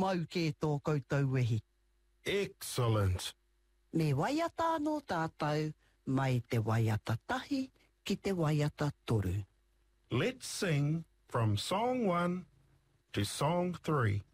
mau ke tō koutou wehi. Excellent. Me waiata anō tātou mai te waiata tahi ki te waiata toru. Let's sing from Song 1 to Song 3.